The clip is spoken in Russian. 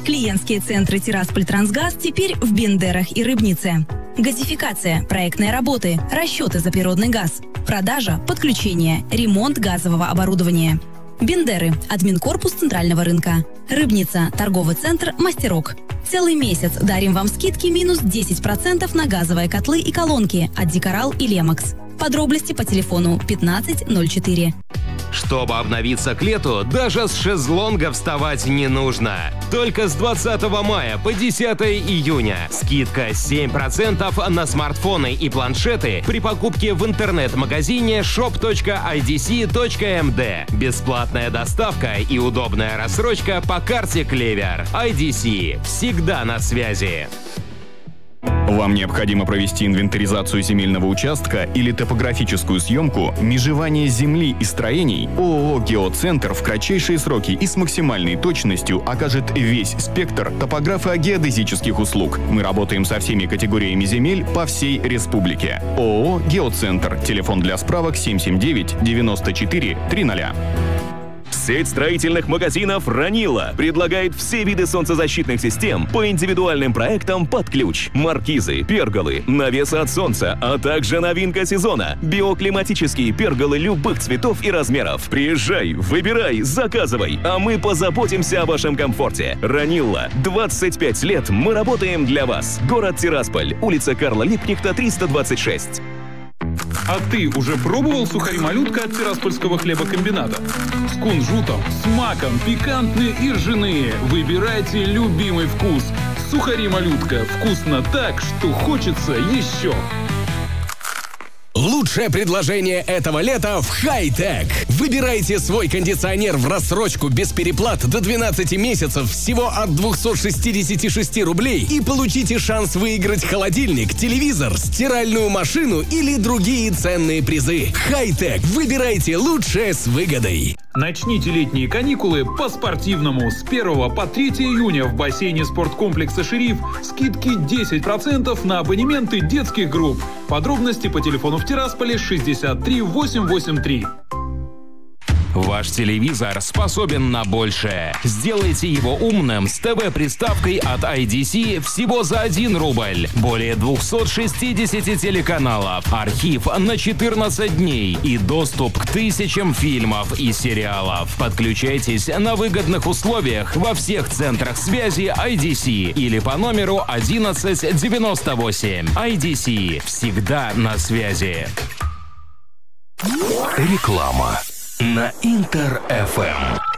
Клиентские центры «Тирасполь-Трансгаз» теперь в Бендерах и Рыбнице. Газификация, проектные работы, расчеты за природный газ, продажа, подключение, ремонт газового оборудования. Бендеры – админкорпус Центрального рынка. Рыбница – торговый центр «Мастерок». Целый месяц дарим вам скидки минус 10% на газовые котлы и колонки от Дикорал и Лемакс. Подробности по телефону 1504. Чтобы обновиться к лету, даже с шезлонга вставать не нужно. Только с 20 мая по 10 июня скидка 7% на смартфоны и планшеты при покупке в интернет-магазине shop.idc.md. Бесплатная доставка и удобная рассрочка по карте Клевер. IDC. Всегда на связи. Вам необходимо провести инвентаризацию земельного участка или топографическую съемку, межевание земли и строений? ООО «Геоцентр» в кратчайшие сроки и с максимальной точностью окажет весь спектр топографо-геодезических услуг. Мы работаем со всеми категориями земель по всей республике. ООО «Геоцентр». Телефон для справок 779-94-300. Сеть строительных магазинов «Ранила» предлагает все виды солнцезащитных систем по индивидуальным проектам под ключ. Маркизы, перголы, навесы от солнца, а также новинка сезона – биоклиматические перголы любых цветов и размеров. Приезжай, выбирай, заказывай, а мы позаботимся о вашем комфорте. «Ранила». 25 лет мы работаем для вас. Город Тирасполь, улица Карла Липкнехта, 326. А ты уже пробовал сухари-малютка от Тираспольского хлебокомбината? С кунжутом, с маком, пикантные и ржаные. Выбирайте любимый вкус. Сухари-малютка. Вкусно так, что хочется еще. Лучшее предложение этого лета в Хай-Тек. Выбирайте свой кондиционер в рассрочку без переплат до 12 месяцев всего от 266 рублей и получите шанс выиграть холодильник, телевизор, стиральную машину или другие ценные призы. Хай-Тек. Выбирайте лучшее с выгодой. Начните летние каникулы по-спортивному. С 1 по 3 июня в бассейне спорткомплекса «Шериф» скидки 10% на абонементы детских групп. Подробности по телефону в Тирасполе 63 883. Ваш телевизор способен на большее. Сделайте его умным с ТВ-приставкой от IDC всего за 1 рубль. Более 260 телеканалов, архив на 14 дней и доступ к тысячам фильмов и сериалов. Подключайтесь на выгодных условиях во всех центрах связи IDC или по номеру 1198. IDC. Всегда на связи. Реклама на Интер-ФМ.